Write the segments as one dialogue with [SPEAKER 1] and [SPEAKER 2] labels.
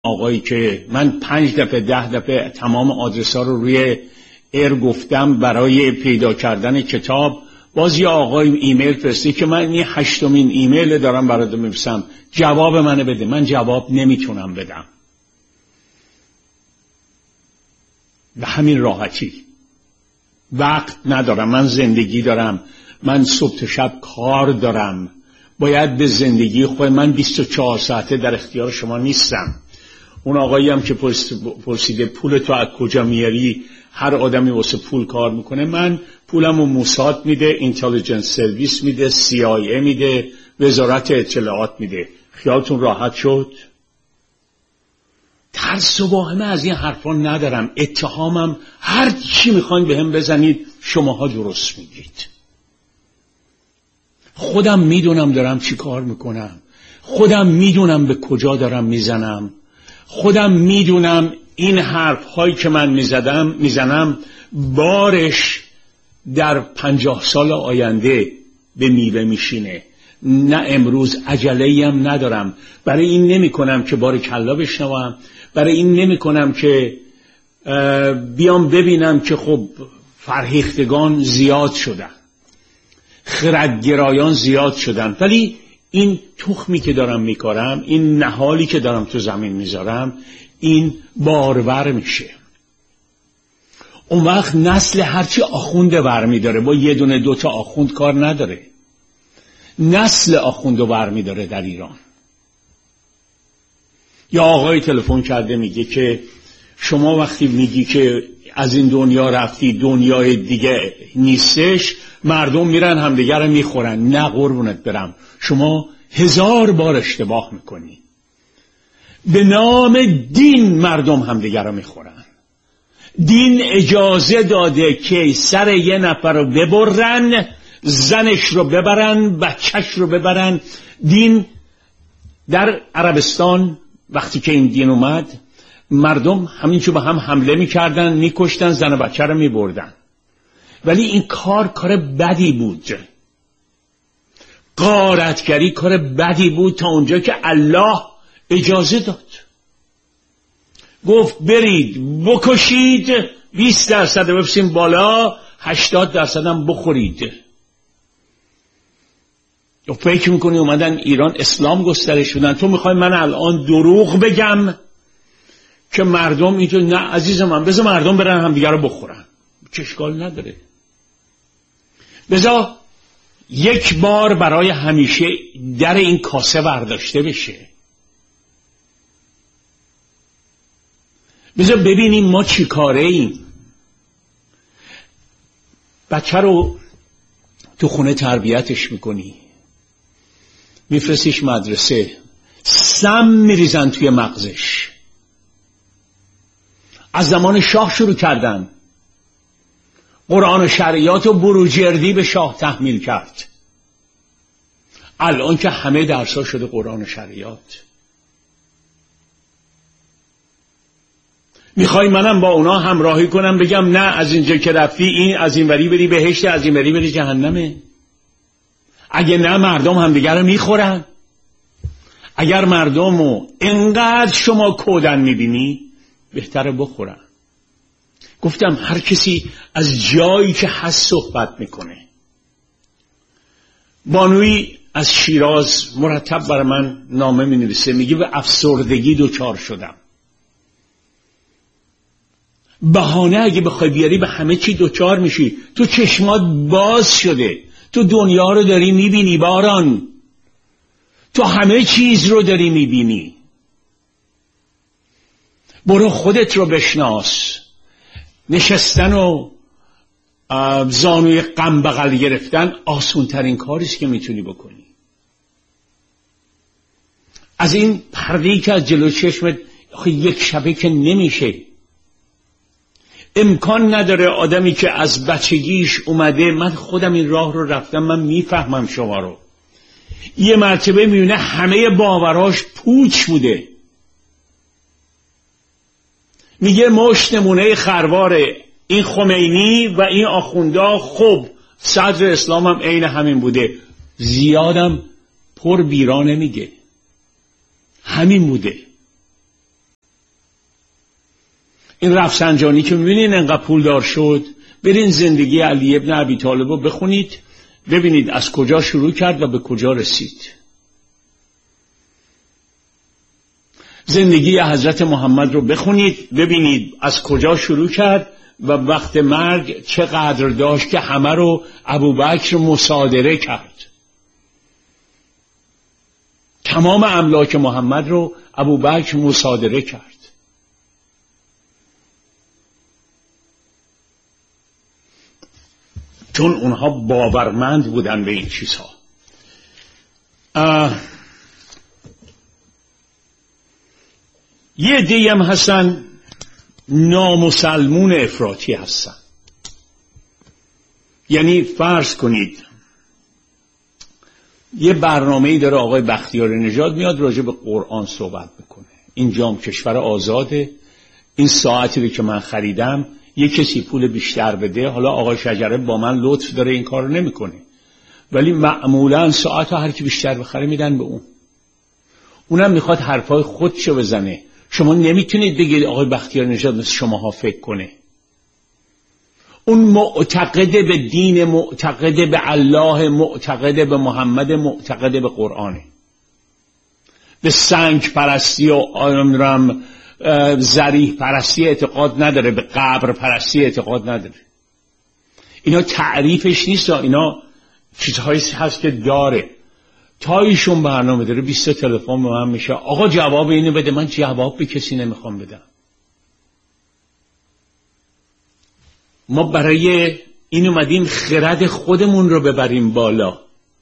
[SPEAKER 1] آقایی که من 5 دفعه 10 دفعه تمام آدرس ها رو روی ایر گفتم برای پیدا کردن کتاب، باز یه آقای ایمیل فرستی که من این 8مین ایمیل دارم برات می‌نویسم، جواب منو بده. من جواب نمیتونم بدم به همین راحتی. وقت ندارم، من زندگی دارم، من صبح تا شب کار دارم، باید به زندگی خود من 24 ساعته در اختیار شما نیستم. اون آقایی هم که پرسیده پول تو از کجا میاری، هر آدمی واسه پول کار میکنه. من پولمو موساد میده، اینتلیجنس سرویس میده، CIA میده، وزارت اطلاعات میده. خیالتون راحت شد؟ ترس و واهمه از این حرفا ندارم. اتهامم هر چی میخواین بهم بزنید، شماها درست میگید. خودم میدونم دارم چی کار میکنم، خودم میدونم به کجا دارم میزنم، خودم میدونم این حرف هایی که من میزنم بارش در 50 سال آینده به میوه میشینه. نه امروز عجله‌ای هم ندارم. برای این نمی کنم که بار کلا بشنوم، برای این نمی کنم که بیام ببینم که خب فرهیختگان زیاد شدن، خردگرایان زیاد شدن، ولی این تخمی که دارم میکارم، این نهالی که دارم تو زمین میذارم، این بارور میشه. اون وقت نسل هرچی آخونده برمی داره، با یه دونه دوتا آخوند کار نداره، نسل آخوندو برمی داره در ایران. یا آقای تلفن کرده میگه که شما وقتی میگی که از این دنیا رفتی دنیای دیگه نیستش، مردم میرن همدیگر رو میخورن. نه قربونت برم، شما 1000 بار اشتباه میکنی. به نام دین مردم همدیگر رو میخورن. دین اجازه داده که سر یه نفر رو ببرن، زنش رو ببرن، بچهش رو ببرن. دین در عربستان وقتی که این دین اومد، مردم همینجور به هم حمله میکردن، میکشتن، زن و بچه رو میبردن. ولی این کار بدی بود. غارتگری کار بدی بود تا اونجا که الله اجازه داد. گفت برید بکشید، 20% بفرستین بالا، 80% هم بخورید. فکر میکنی اومدن ایران اسلام گسترش بدن؟ تو میخوای من الان دروغ بگم که مردم اینجا؟ نه عزیز من، بذار مردم برن هم دیگر رو بخورن، چه اشکال نداره. بذار یک بار برای همیشه در این کاسه برداشته بشه. بذار ببینیم ما چی کاره ایم. بچه رو تو خونه تربیتش میکنی، میفرستیش مدرسه، سم میریزن توی مغزش. از زمان شاه شروع کردن، قرآن و شریعت و بروجردی به شاه تحمیل کرد. الان که همه درس‌ها شده قرآن و شریعت. میخوای منم با اونا همراهی کنم بگم نه از اینجا که رفتی این از این وری بری بهشت، از این وری بری جهنمه؟ اگه نه مردم همدیگر رو میخورن. اگر مردم رو انقدر شما کودن میبینی، بهتره بخورن. گفتم هر کسی از جایی که هست صحبت میکنه. بانوی از شیراز مرتب برای من نامه مینویسه، میگه به افسردگی دچار شدم. بهانه اگه بخوای بیاری به همه چی دچار میشی. تو چشمات باز شده، تو دنیا رو داری میبینی باران، تو همه چیز رو داری میبینی. برو خودت رو بشناس. نشستن و زانوی غم بغل گرفتن آسون ترین کاریست که میتونی بکنی. از این پرده‌ای که از جلو چشمت یک شبه که نمیشه. امکان نداره آدمی که از بچگیش اومده، من خودم این راه رو رفتم، من میفهمم شما رو، یه مرتبه میبینه همه باوراش پوچ بوده. میگه مشت نمونه خرواره، این خمینی و این آخوندا خب صدر اسلام هم عین همین بوده. زیادم پر بیرا نمیگه، همین بوده. این رفسنجانی که میبینین انقدر پولدار شد، برین زندگی علی ابن ابی طالب رو بخونید، ببینید از کجا شروع کرد و به کجا رسید. زندگی حضرت محمد رو بخونید، ببینید از کجا شروع کرد و وقت مرگ چقدر داشت که همه رو ابوبکر مصادره کرد. تمام املاک محمد رو ابوبکر مصادره کرد. چون اونها باورمند بودن به این چیزها. یه عده‌ای هم هستن نامسلمون افراطی هستن. یعنی فرض کنید یه برنامه‌ای داره آقای بختیار نژاد، میاد راجع به قرآن صحبت میکنه. اینجام کشور آزاده، این ساعتی رو که من خریدم یه کسی پول بیشتر بده. حالا آقای شجره با من لطف داره این کارو نمیکنه، ولی معمولا ساعت هر کی بیشتر بخره میدن به اون. اونم میخواد حرفای خودشو بزنه. شما نمیتونید بگید آقای بختیار نژاد مثل شماها فکر کنه. اون معتقده به دین، معتقده به الله، معتقده به محمد، معتقده به قرآنه. به سنگ پرستی و آمرم ذریح پرستی اعتقاد نداره، به قبر پرستی اعتقاد نداره. اینا تعریفش نیست، اینا چیزهایی هست که داره. تا ایشون برنامه داره 20 تلفن به من میشه آقا جواب اینو بده. من جواب به کسی نمیخوام بدم. ما برای این اومدیم خرد خودمون رو ببریم بالا.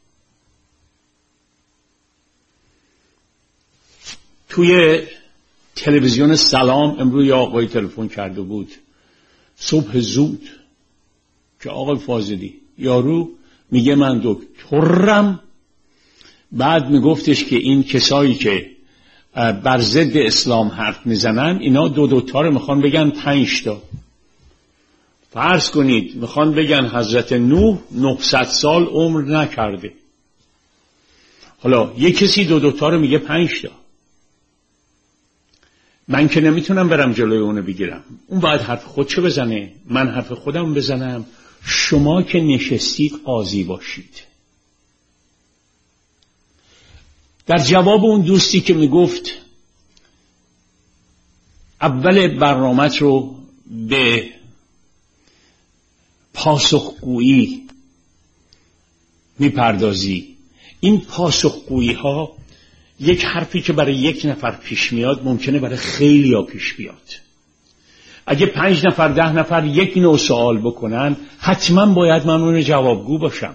[SPEAKER 1] توی تلویزیون سلام امروز یا آقای تلفن کرده بود صبح زود که آقای فاضلی یارو میگه من دکترم. بعد میگفتش که این کسایی که بر ضد اسلام حرف میزنن اینا دو تا رو میخوان بگن 5 تا. فرض کنید میخوان بگن حضرت نوح 900 سال عمر نکرده. حالا یه کسی دو تا رو میگه 5 تا. من که نمیتونم برم جلوی اونو بگیرم. اون باید حرف خودشو بزنه، من حرف خودم بزنم. شما که نشستید قاضی باشید. در جواب اون دوستی که میگفت اول برنامه‌ت رو به پاسخگویی میپردازی، این پاسخگویی ها یک حرفی که برای یک نفر پیش میاد ممکنه برای خیلی ها پیش بیاد. اگه 5 نفر 10 نفر یک نوع سوال بکنن حتما باید من اون جوابگو باشم.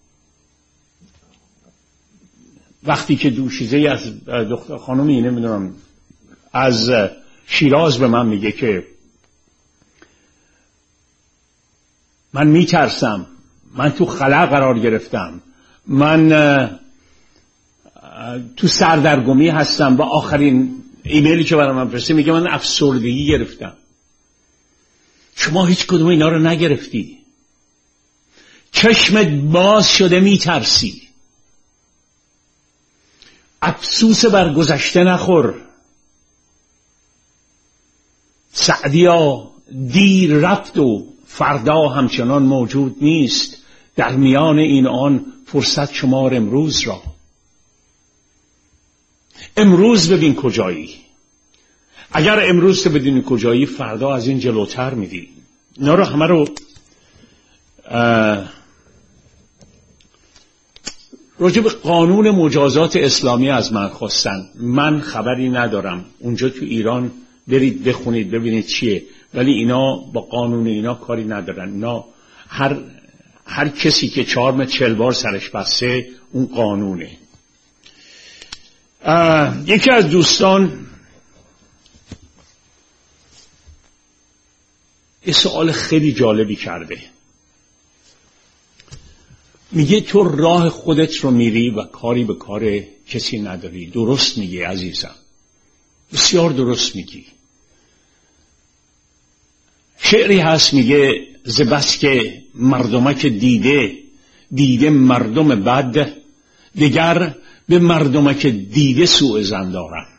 [SPEAKER 1] وقتی که دوشیزه از دختر خانومی نمیدونم از شیراز به من میگه که من میترسم، من تو خلا قرار گرفتم، من تو سردرگمی هستم، با آخرین ایمیلی که برای من فرسته میگه من افسردگی گرفتم. شما هیچ کدوم اینا رو نگرفتی. چشمت باز شده میترسی. افسوس بر گذشته نخور. سعدیا دیر رفت و فردا همچنان موجود نیست. در میان این آن فرصت شمار امروز را. امروز ببین کجایی. اگر امروز تو بدونی کجایی فردا از این جلوتر میدی. اینا رو همه رو راجع به قانون مجازات اسلامی از من خواستن. من خبری ندارم. اونجا تو ایران برید بخونید ببینید چیه. ولی اینا با قانون اینا کاری ندارن. اینا هر کسی که 4 متر 40 بار سرش بسته اون قانونه. یکی از دوستان یه سوال خیلی جالبی کرده. میگه تو راه خودت رو میری و کاری به کار کسی نداری. درست میگی عزیزم، بسیار درست میگی. شعری هست میگه ز بس که مردمک دیده مردم بد، دگر به مردمک دیده سوء ظن دارم.